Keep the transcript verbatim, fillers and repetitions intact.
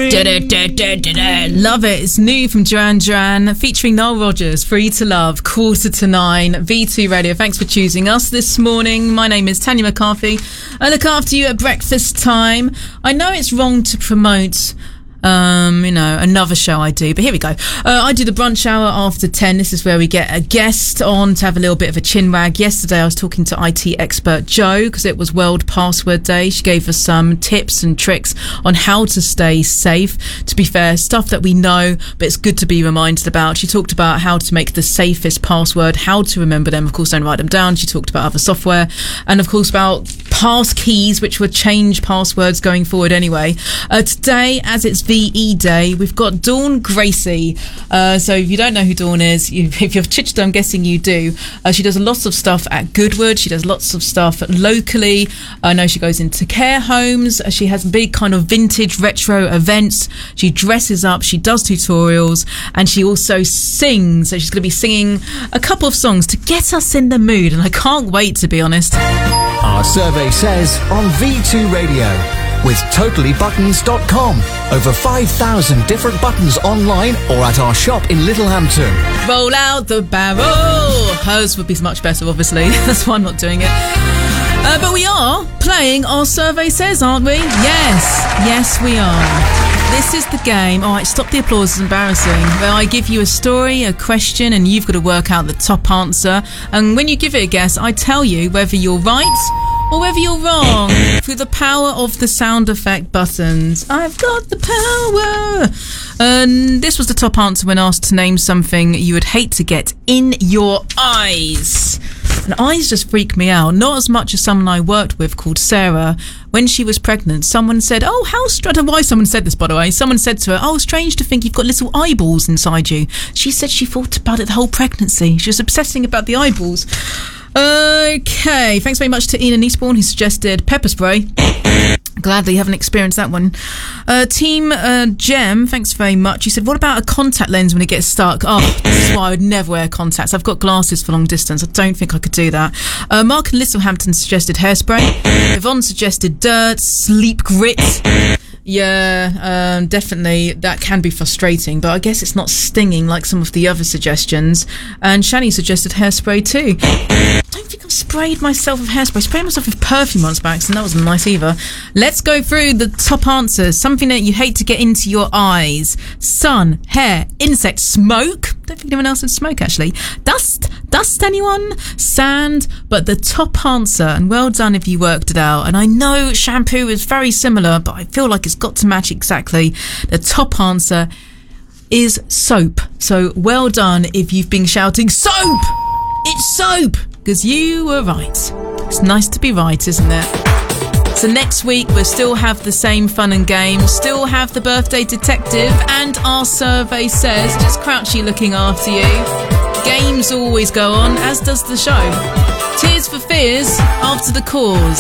morning. Da, da, da, da, da, da. Love it. It's new from Duran Duran, featuring Noel Rodgers, Free to Love, quarter to nine, V two Radio. Thanks for choosing us this morning. My name is Tanya McCarthy. I look after you at breakfast time. I know it's wrong to promote Um, you know, another show I do, but here we go. Uh, I do the brunch hour after ten. This is where we get a guest on to have a little bit of a chinwag. Yesterday I was talking to I T expert Jo because it was World Password Day. She gave us some tips and tricks on how to stay safe. To be fair, stuff that we know, but it's good to be reminded about. She talked about how to make the safest password, how to remember them. Of course, don't write them down. She talked about other software and, of course, about pass keys, which would change passwords going forward anyway. Uh, today, as it's V E Day, we've got Dawn Gracie. Uh, so if you don't know who Dawn is, you, if you're Chichester, I'm guessing you do. Uh, she does lots of stuff at Goodwood. She does lots of stuff locally. I know she goes into care homes. She has big kind of vintage retro events. She dresses up. She does tutorials. And she also sings. So she's going to be singing a couple of songs to get us in the mood. And I can't wait, to be honest. Our survey says on V two Radio with totally buttons dot com. Over five thousand different buttons online or at our shop in Littlehampton. Roll out the barrel. Hers would be much better, obviously. That's why I'm not doing it. Uh, but we are playing Our Survey Says, aren't we? Yes. Yes, we are. This is the game. All right, stop the applause. It's embarrassing. Where I give you a story, a question, and you've got to work out the top answer. And when you give it a guess, I tell you whether you're right or whether you're wrong through the power of the sound effect buttons. I've got the power. And this was the top answer when asked to name something you would hate to get in your eyes. And eyes just freak me out. Not as much as someone I worked with called Sarah. When she was pregnant, someone said, oh, how strange. I don't know why someone said this, by the way. Someone said to her, oh, strange to think you've got little eyeballs inside you. She said she thought about it the whole pregnancy. She was obsessing about the eyeballs. Okay, thanks very much to Ian Eastbourne who suggested pepper spray. Gladly haven't experienced that one. Uh, Team uh, Gem, thanks very much. You said, what about a contact lens when it gets stuck? Oh, this is why I would never wear contacts. I've got glasses for long distance. I don't think I could do that. Uh, Mark in Littlehampton suggested hairspray. Yvonne suggested dirt, sleep grit. Yeah, um, definitely. That can be frustrating, but I guess it's not stinging like some of the other suggestions. And Shani suggested hairspray too. I don't think I've sprayed myself with hairspray. I sprayed myself with perfume once by accident. That wasn't nice either. Let's go through the top answers. Something that you hate to get into your eyes. Sun, hair, insect, smoke. I don't think anyone else said smoke, actually. Dust, dust anyone? Sand. But the top answer, and well done if you worked it out, and I know shampoo is very similar, but I feel like it's got to match exactly. The top answer is soap. So well done if you've been shouting, soap! It's soap! Because you were right. It's nice to be right, isn't it? So next week we'll still have the same fun and games, still have the birthday detective and Our Survey Says, just Crouchy looking after you. Games always go on, as does the show. Tears for Fears after the cause.